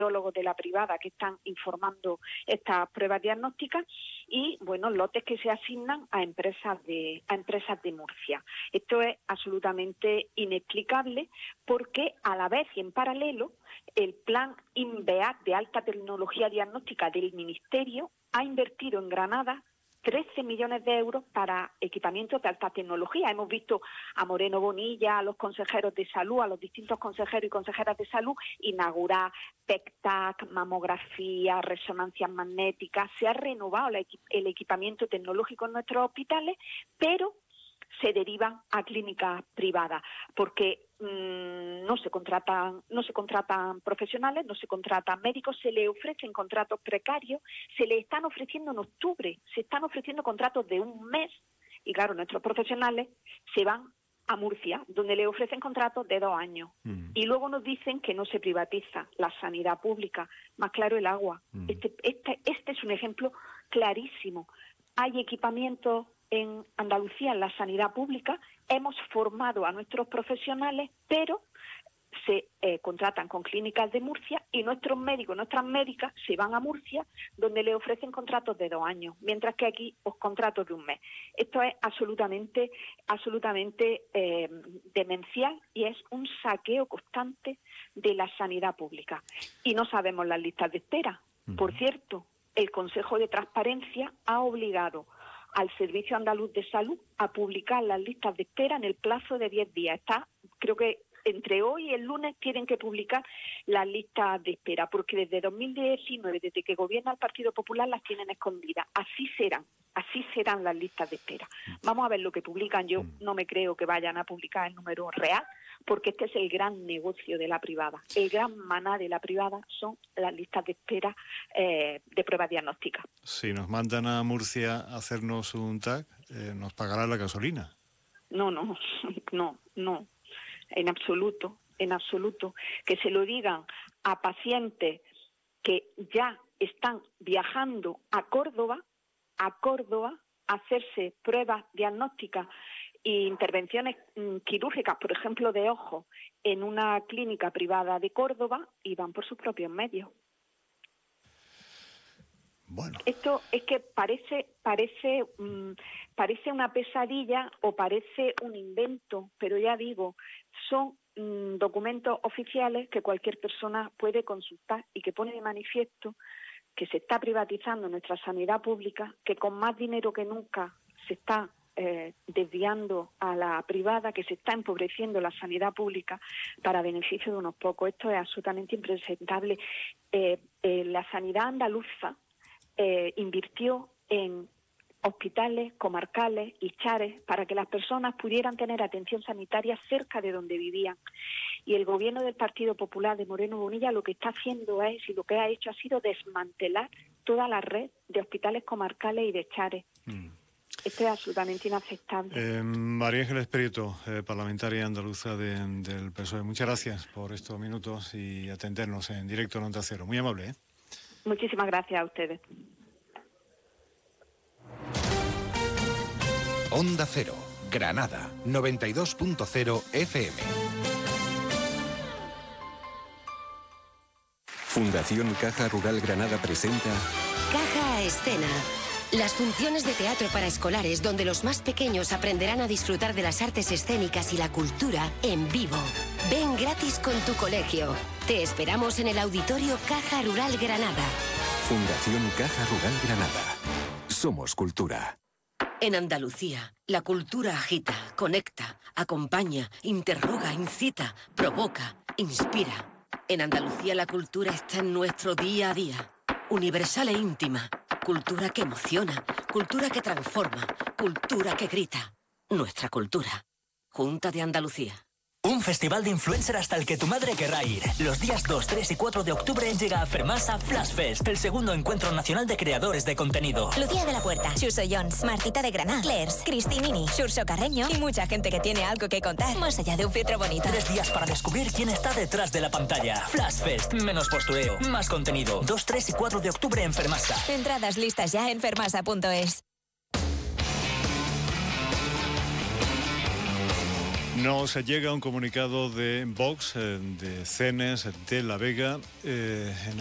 cardiólogos de la privada que están informando estas pruebas diagnósticas y, bueno, lotes que se asignan a empresas de Murcia. Esto es absolutamente inexplicable porque a la vez y en paralelo el plan INVEAD de alta tecnología diagnóstica del Ministerio ha invertido en Granada 13 millones de euros para equipamientos de alta tecnología. Hemos visto a Moreno Bonilla, a los consejeros de salud, a los distintos consejeros y consejeras de salud inaugurar PEC-TAC, mamografía, resonancias magnéticas. Se ha renovado el equipamiento tecnológico en nuestros hospitales, pero se derivan a clínicas privadas porque no se contratan profesionales, no se contratan médicos, se les ofrecen contratos precarios, se les están ofreciendo en octubre, se están ofreciendo contratos de un mes y claro, nuestros profesionales se van a Murcia, donde le ofrecen contratos de 2 años. Y luego nos dicen que no se privatiza la sanidad pública, más claro el agua. Este es un ejemplo clarísimo. Hay equipamientos en Andalucía en la sanidad pública, hemos formado a nuestros profesionales, pero se contratan con clínicas de Murcia y nuestros médicos, nuestras médicas se van a Murcia, donde le ofrecen contratos de 2 años, mientras que aquí contratos de un mes. Esto es absolutamente demencial y es un saqueo constante de la sanidad pública. Y no sabemos las listas de espera. Por cierto, el Consejo de Transparencia ha obligado al Servicio Andaluz de Salud a publicar las listas de espera en el plazo de 10 días. Creo que entre hoy y el lunes tienen que publicar las listas de espera, porque desde 2019, desde que gobierna el Partido Popular, las tienen escondidas. Así serán las listas de espera. Vamos a ver lo que publican. Yo no me creo que vayan a publicar el número real, porque este es el gran negocio de la privada. El gran maná de la privada son las listas de espera de pruebas diagnósticas. Si nos mandan a Murcia a hacernos un TAC, ¿nos pagará la gasolina? No, en absoluto. Que se lo digan a pacientes que ya están viajando a Córdoba a hacerse pruebas diagnósticas e intervenciones quirúrgicas, por ejemplo, de ojo, en una clínica privada de Córdoba y van por sus propios medios. Bueno. Esto es que parece una pesadilla o parece un invento, pero ya digo, son documentos oficiales que cualquier persona puede consultar y que pone de manifiesto que se está privatizando nuestra sanidad pública, que con más dinero que nunca se está desviando a la privada, que se está empobreciendo la sanidad pública para beneficio de unos pocos. Esto es absolutamente impresentable. La sanidad andaluza invirtió en hospitales comarcales y chares para que las personas pudieran tener atención sanitaria cerca de donde vivían. Y el gobierno del Partido Popular de Moreno Bonilla lo que está haciendo es, y lo que ha hecho ha sido desmantelar toda la red de hospitales comarcales y de chares. Esto es absolutamente inaceptable. María Ángeles Prieto, parlamentaria andaluza del PSOE, muchas gracias por estos minutos y atendernos en directo en Onda Cero. Muy amable, ¿eh? Muchísimas gracias a ustedes. Onda Cero, Granada, 92.0 FM. Fundación Caja Rural Granada presenta Caja a Escena. Las funciones de teatro para escolares donde los más pequeños aprenderán a disfrutar de las artes escénicas y la cultura en vivo. Ven gratis con tu colegio. Te esperamos en el Auditorio Caja Rural Granada. Fundación Caja Rural Granada. Somos cultura. En Andalucía, la cultura agita, conecta, acompaña, interroga, incita, provoca, inspira. En Andalucía la cultura está en nuestro día a día. Universal e íntima. Cultura que emociona, cultura que transforma, cultura que grita. Nuestra cultura. Junta de Andalucía. Un festival de influencer hasta el que tu madre querrá ir. Los días 2, 3 y 4 de octubre llega a Fermasa Flash Fest, el segundo encuentro nacional de creadores de contenido. Lucía de la Puerta, Xurso Jones, Martita de Granada, Clairs, Cristinini, Xurso Carreño y mucha gente que tiene algo que contar, más allá de un filtro bonito. 3 días para descubrir quién está detrás de la pantalla. Flash Fest, menos postureo, más contenido. 2, 3 y 4 de octubre en Fermasa. Entradas listas ya en fermasa.es. Nos llega un comunicado de Vox, de Cenes, de La Vega, en